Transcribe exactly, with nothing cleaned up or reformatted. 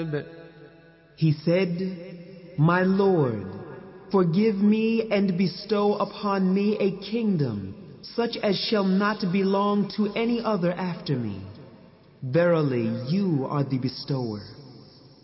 He said, "My Lord, forgive me and bestow upon me a kingdom such as shall not belong to any other after me. Verily, you are the bestower."